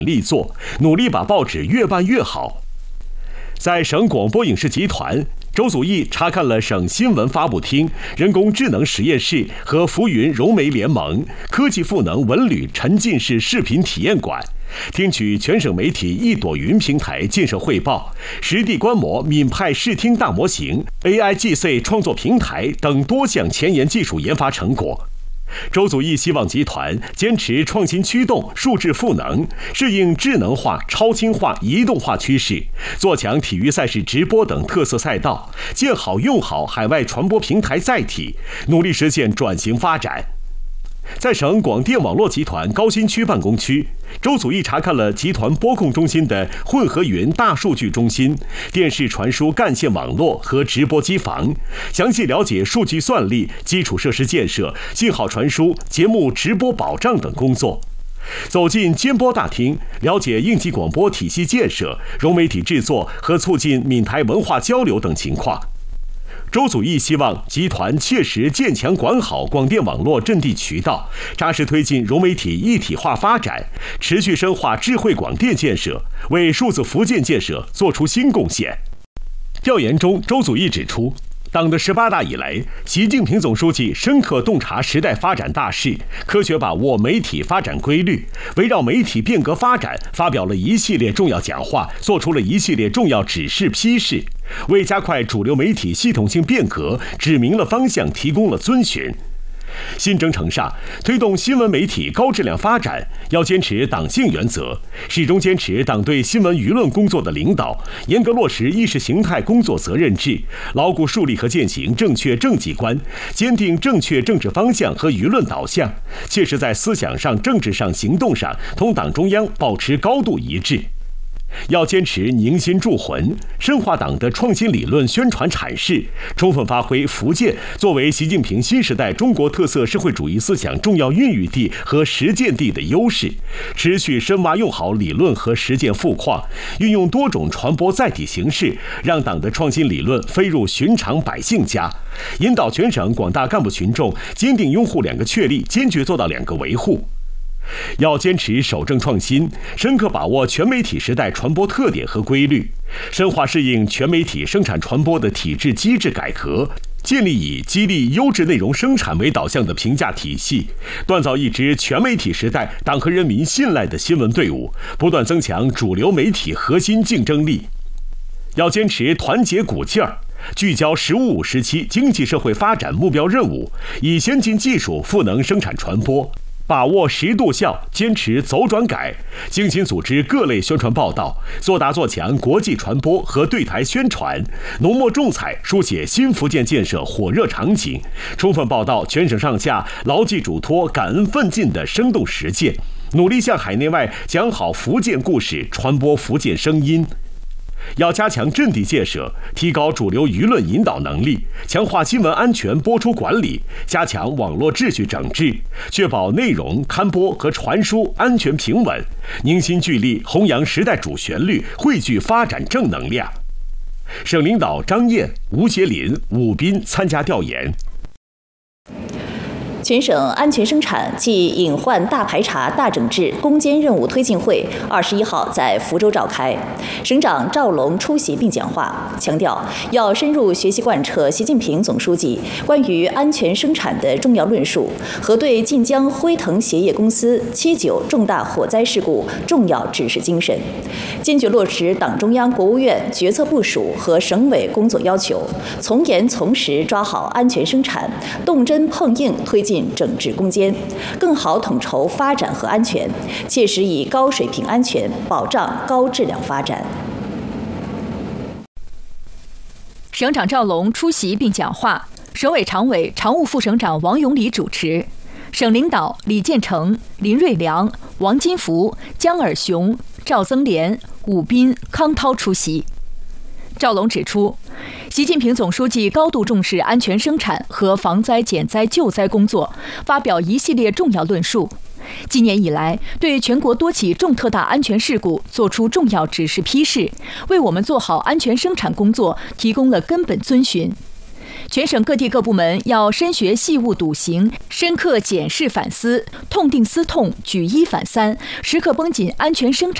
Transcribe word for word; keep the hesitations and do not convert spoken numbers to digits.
力做，努力把报纸越办越好。在省广播影视集团，周祖义查看了省新闻发布厅、人工智能实验室和浮云融媒联盟科技赋能文旅沉浸式视频体验馆，听取全省媒体一朵云平台建设汇报，实地观摩闽派视听大模型、A I 计岁创作平台等多项前沿技术研发成果。周祖义希望集团坚持创新驱动、数字赋能，适应智能化、超轻化、移动化趋势，做强体育赛事直播等特色赛道，建好用好海外传播平台载体，努力实现转型发展。在省广电网络集团高新区办公区，周祖义查看了集团播控中心的混合云大数据中心、电视传输干线网络和直播机房，详细了解数据算力、基础设施建设、信号传输、节目直播保障等工作。走进监播大厅，了解应急广播体系建设、融媒体制作和促进闽台文化交流等情况。周祖义希望集团切实建强管好广电网络阵地渠道，扎实推进融媒体一体化发展，持续深化智慧广电建设，为数字福建建设做出新贡献。调研中，周祖义指出，党的十八大以来，习近平总书记深刻洞察时代发展大势，科学把握媒体发展规律，围绕媒体变革发展发表了一系列重要讲话，做出了一系列重要指示批示，为加快主流媒体系统性变革指明了方向，提供了遵循。新征程上，推动新闻媒体高质量发展，要坚持党性原则，始终坚持党对新闻舆论工作的领导，严格落实意识形态工作责任制，牢固树立和践行正确政绩观，坚定正确政治方向和舆论导向，切实在思想上、政治上、行动上同党中央保持高度一致。要坚持凝心铸魂，深化党的创新理论宣传阐释，充分发挥福建作为习近平新时代中国特色社会主义思想重要孕育地和实践地的优势，持续深挖用好理论和实践富矿，运用多种传播载体形式，让党的创新理论飞入寻常百姓家，引导全省广大干部群众坚定拥护两个确立，坚决做到两个维护。要坚持守正创新，深刻把握全媒体时代传播特点和规律，深化适应全媒体生产传播的体制机制改革，建立以激励优质内容生产为导向的评价体系，锻造一支全媒体时代党和人民信赖的新闻队伍，不断增强主流媒体核心竞争力。要坚持团结鼓劲儿，聚焦“十五五”时期经济社会发展目标任务，以先进技术赋能生产传播，把握实度效，坚持走转改，精心组织各类宣传报道，做大做强国际传播和对台宣传，浓墨重彩书写新福建建设火热场景，充分报道全省上下牢记嘱托、感恩奋进的生动实践，努力向海内外讲好福建故事，传播福建声音。要加强阵地建设，提高主流舆论引导能力，强化新闻安全播出管理，加强网络秩序整治，确保内容刊播和传输安全平稳，凝心聚力弘扬时代主旋律，汇聚发展正能量。省领导张燕、吴杰林、武斌参加调研。 全省安全生产暨隐患大排查大整治攻坚任务推进会二十一号在福州召开，省长赵龙出席并讲话，强调要深入学习贯彻习近平总书记关于安全生产的重要论述和对晋江辉腾鞋业公司七九重大火灾事故重要指示精神，坚决落实党中央、国务院决策部署和省委工作要求，从严从实抓好安全生产，动真碰硬推进整治攻坚，更好统筹发展和安全，切实以高水平安全保障高质量发展。 省长赵龙出席并讲话，省委常委、常务副省长王永礼主持，省领导李建成、林瑞良、王金福、江尔雄、赵增莲、武斌、康涛出席。赵龙指出，习近平总书记高度重视安全生产和防灾减灾救灾工作，发表一系列重要论述。今年以来，对全国多起重特大安全事故作出重要指示批示，为我们做好安全生产工作提供了根本遵循。 全省各地各部门要深学细务笃行，深刻检视反思，痛定思痛，举一反三，时刻绷紧安全生产